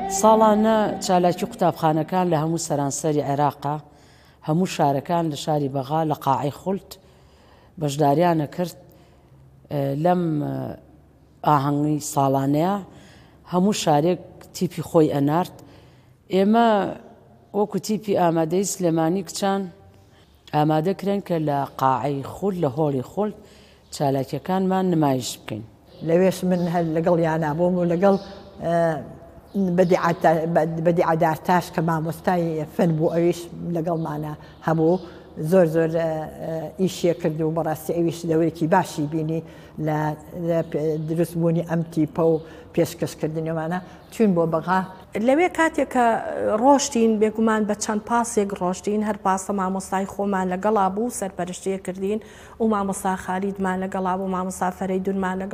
ساڵانە چالاکی قوتابخانەکان لە هەموو سەرانسەری عێراقا هەموو شارەکان لە شاری بەغا لە قاعەی خولت بەشداریانە کرد لەم ئاهەنگی ساڵانەیە هەموو شارێک تیپی خۆی ئەنارد. ئێمە وەکو تیپی ئامادەی سلێمانی کچان ئامادەکرێن کە لە قاعەی خولت لە هۆڵی خولت چالاکیەکانمان نمایش بکەین. لەوێش من هەر لەگەڵ یانابووم و لەگەڵ بەدیعەدارتاش کە مامۆستای فەن بوو ئەویش لەگەڵمانە هەبوو زۆر زۆر ئیشیە کرد و بەڕاستی ئەویش دەورێکی باشی بینی لە دروستبوونی ئەم تیپە و پێشکەشکردنەوەمانە چوین بۆ بەغا. لەوێ کاتێک کە ڕۆشتین بێگومان بە چەند پاسێک ڕۆشتین هەر پاسە مامۆستای خۆمان لەگەڵا بوو سەرپەرشتیە کردین و مامۆستا خالیدمان لەگەڵا بوو مامۆستا فەرەیدونمان لەگەڵ